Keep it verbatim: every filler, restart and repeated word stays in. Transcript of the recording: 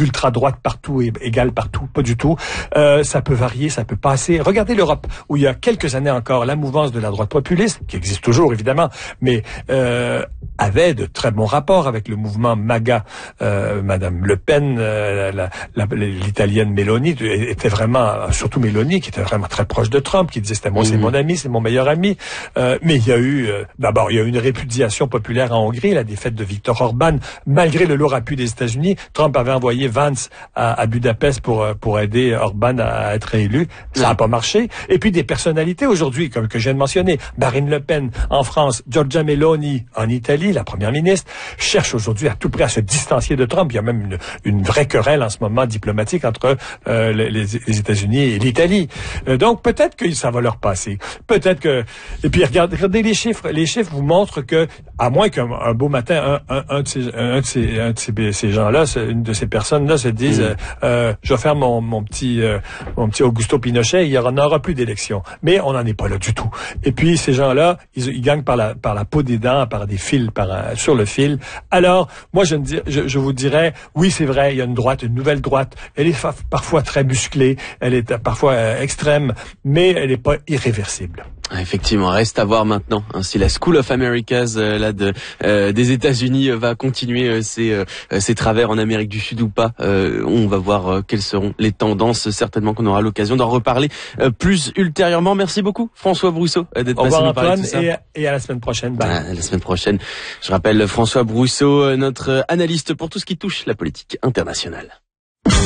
d'ultra-droite partout et égale partout, pas du tout. Euh, ça peut varier, ça peut passer. Regardez l'Europe, où il y a quelques années encore, la mouvance de la droite populiste, qui existe toujours évidemment, mais euh, avait de très bons rapports avec le mouvement MAGA. Euh, Madame Le Pen, euh, la, la, l'italienne Meloni, était vraiment, surtout Meloni, qui était vraiment très proche de Trump, qui disait c'était moi, mmh. c'est mon ami, c'est mon meilleur ami. Euh, mais il y a eu, euh, d'abord, il y a eu une répudiation populaire en Hongrie, la défaite de Viktor Orban, malgré le lourd appui des États-Unis. Trump avait envoyé Vance à, à Budapest pour pour aider Orban à être réélu. Ça n'a mmh. pas marché. Et puis des personnalités aujourd'hui, comme que je viens de mentionner, Marine Le Pen en France, Giorgia Meloni en Italie, la première ministre, cherche aujourd'hui à tout prix à se distancier de Trump. Il y a même une, une vraie querelle en ce moment diplomatique entre euh, les, les États-Unis et l'Italie. Euh, donc peut-être que ça va leur passer. Peut-être que. Et puis regardez, regardez les chiffres. Les chiffres vous montrent que, à moins qu'un un beau matin, un, un, un de ces, un de ces, un de ces, ces gens-là, une de ces personnes-là se disent, mmh. euh, je vais faire mon, mon petit, euh, mon petit Augusto Pinochet. Il y aura, n'aura plus d'élections. Mais on n'en est pas là du tout. Et puis ces gens-là, ils, ils gagnent par la, par la peau des dents, par des fils, par un, sur le fil. Alors, moi, je, ne dis, je, je vous dirais, oui, c'est vrai, il y a une droite, une nouvelle droite. Elle est fa- parfois très musclée, elle est parfois euh, extrême, mais elle n'est pas irréversible. Effectivement, reste à voir maintenant hein, si la School of Americas euh, là de euh, des États-Unis euh, va continuer euh, ses euh, ses travers en Amérique du Sud ou pas. Euh, on va voir euh, quelles seront les tendances. Certainement qu'on aura l'occasion d'en reparler euh, plus ultérieurement. Merci beaucoup François Brousseau euh, d'être Au passé revoir nous parler Antoine de tout ça. Et, et à la semaine prochaine. Bye. À la semaine prochaine. Je rappelle François Brousseau, euh, notre analyste pour tout ce qui touche la politique internationale.